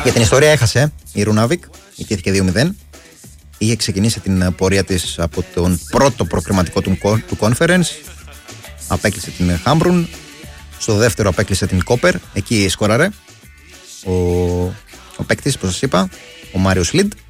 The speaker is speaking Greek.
Για την ιστορία έχασε η Ρούναβικ, ιτήθηκε 2-0. Είχε ξεκινήσει την πορεία της από τον πρώτο προκριματικό του Conference. Απέκλεισε την Χάμπρουν. Στο δεύτερο απέκλεισε την Κόπερ. Εκεί σκόραρε ο παίκτης, όπως σας είπα, ο Μάριος Λιντ.